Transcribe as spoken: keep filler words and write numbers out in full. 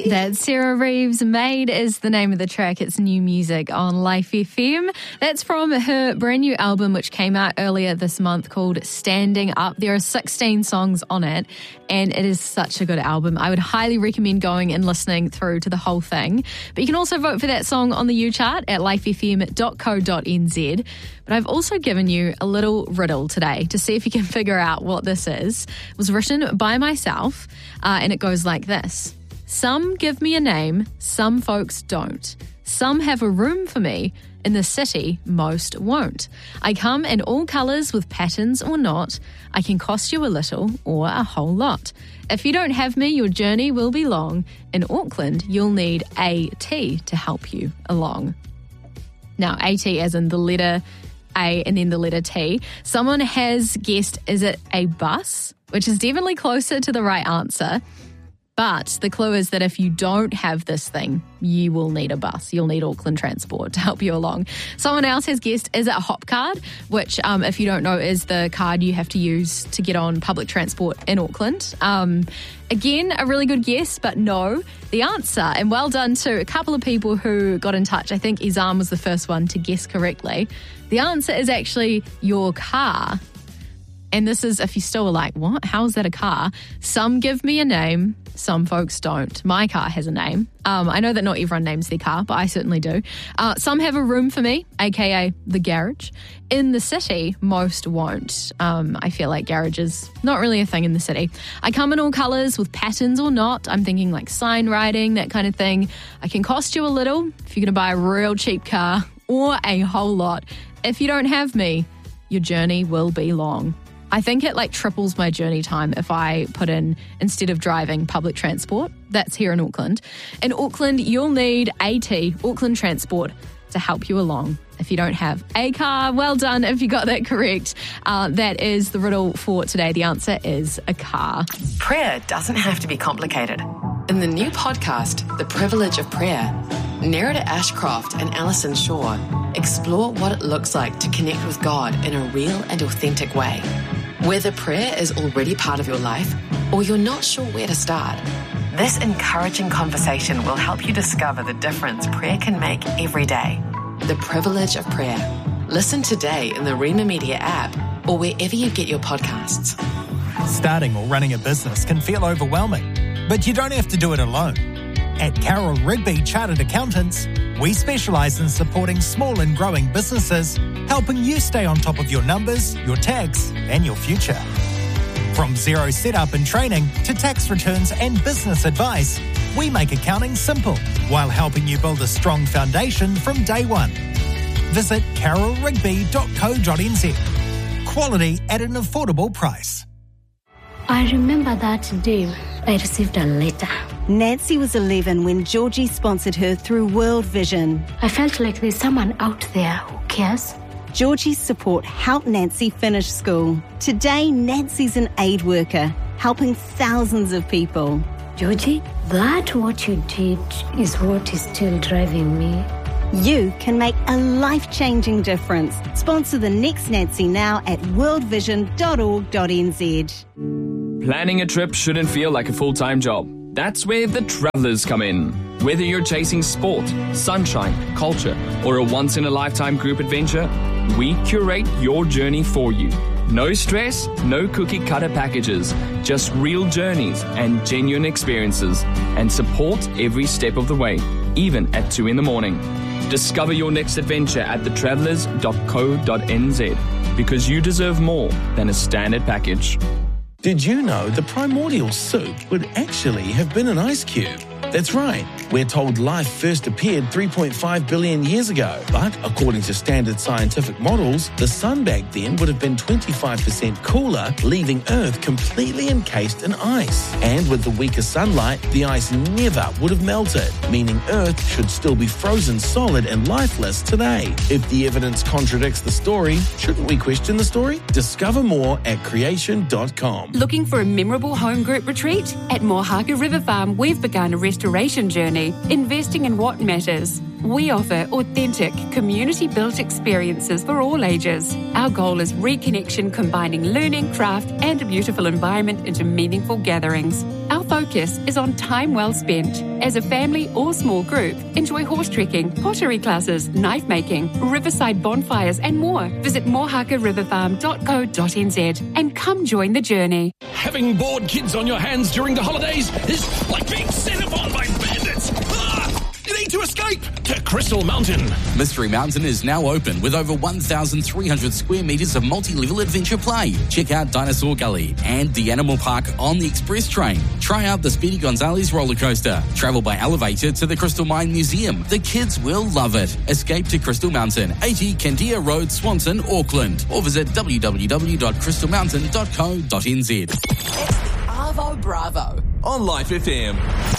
That's Sarah Reeves. Made is the name of the track. It's new music on Life F M. That's from her brand new album, which came out earlier this month, called Standing Up. There are sixteen songs on it, and it is such a good album. I would highly recommend going and listening through to the whole thing. But you can also vote for that song on the U chart at life f m dot co dot n z. But I've also given you a little riddle today to see if you can figure out what this is. It was written by myself, uh, and it goes like this. Some give me a name, some folks don't. Some have a room for me, in the city most won't. I come in all colours with patterns or not. I can cost you a little or a whole lot. If you don't have me, your journey will be long. In Auckland, you'll need A T to help you along. Now, A T as in the letter A and then the letter T. Someone has guessed, is it a bus? Which is definitely closer to the right answer. But the clue is that if you don't have this thing, you will need a bus. You'll need Auckland Transport to help you along. Someone else has guessed, is it a hop card? Which, um, if you don't know, is the card you have to use to get on public transport in Auckland. Um, again, a really good guess, but no. The answer, and well done to a couple of people who got in touch. I think Izam was the first one to guess correctly. The answer is actually your car. And this is, if you still are like, what? How is that a car? Some give me a name, some folks don't. My car has a name. Um, I know that not everyone names their car, but I certainly do. Uh, some have a room for me, aka the garage. In the city, most won't. Um, I feel like garage is not really a thing in the city. I come in all colours with patterns or not. I'm thinking like sign writing, that kind of thing. I can cost you a little if you're going to buy a real cheap car, or a whole lot. If you don't have me, your journey will be long. I think it like triples my journey time if I put in, instead of driving, public transport. That's here in Auckland. In Auckland, you'll need A T, Auckland Transport, to help you along. If you don't have a car, well done if you got that correct. Uh, that is the riddle for today. The answer is a car. Prayer doesn't have to be complicated. In the new podcast, The Privilege of Prayer, Nerida Ashcroft and Alison Shaw explore what it looks like to connect with God in a real and authentic way. Whether prayer is already part of your life or you're not sure where to start, this encouraging conversation will help you discover the difference prayer can make every day. The Privilege of Prayer. Listen today in the Rima Media app or wherever you get your podcasts. Starting or running a business can feel overwhelming, but you don't have to do it alone. At Carroll Rigby Chartered Accountants, we specialise in supporting small and growing businesses, helping you stay on top of your numbers, your tax, and your future. From zero setup and training to tax returns and business advice, we make accounting simple while helping you build a strong foundation from day one. Visit carroll rigby dot co dot n z. Quality at an affordable price. I remember that day I received a letter. Nancy was eleven when Georgie sponsored her through World Vision. I felt like there's someone out there who cares. Georgie's support helped Nancy finish school. Today, Nancy's an aid worker, helping thousands of people. Georgie, that what you did is what is still driving me. You can make a life-changing difference. Sponsor the next Nancy now at world vision dot org dot n z. Planning a trip shouldn't feel like a full-time job. That's where the Travellers come in. Whether you're chasing sport, sunshine, culture, or a once-in-a-lifetime group adventure, we curate your journey for you. No stress, no cookie-cutter packages, just real journeys and genuine experiences, and support every step of the way, even at two in the morning. Discover your next adventure at the travellers dot co dot n z, because you deserve more than a standard package. Did you know the primordial soup would actually have been an ice cube? That's right. We're told life first appeared three point five billion years ago. But according to standard scientific models, the sun back then would have been twenty-five percent cooler, leaving Earth completely encased in ice. And with the weaker sunlight, the ice never would have melted, meaning Earth should still be frozen solid and lifeless today. If the evidence contradicts the story, shouldn't we question the story? Discover more at creation dot com. Looking for a memorable home group retreat? At Mohaka River Farm, we've begun a restoration journey, investing in what matters. We offer authentic, community-built experiences for all ages. Our goal is reconnection, combining learning, craft, and a beautiful environment into meaningful gatherings. Our focus is on time well spent. As a family or small group, enjoy horse trekking, pottery classes, knife making, riverside bonfires and more. Visit moehaka river farm dot co dot n z and come join the journey. Having bored kids on your hands during the holidays is like being set upon by bandits. Ah! You need to escape to Crystal Mountain. Mystery Mountain is now open with over one thousand three hundred square metres of multi-level adventure play. Check out Dinosaur Gully and the Animal Park on the Express Train. Try out the Speedy Gonzales roller coaster. Travel by elevator to the Crystal Mine Museum. The kids will love it. Escape to Crystal Mountain, eighty Candia Road, Swanson, Auckland. Or visit w w w dot crystal mountain dot co dot n z. It's the Arvo Bravo on Life F M.